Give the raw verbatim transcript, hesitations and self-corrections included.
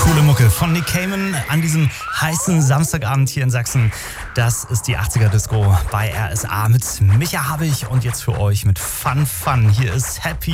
Coole Mucke von Nick Cayman an diesem heißen Samstagabend hier in Sachsen. Das ist die achtziger Disco bei R S A mit Micha Habich und jetzt für euch mit Fun Fun. Hier ist Happy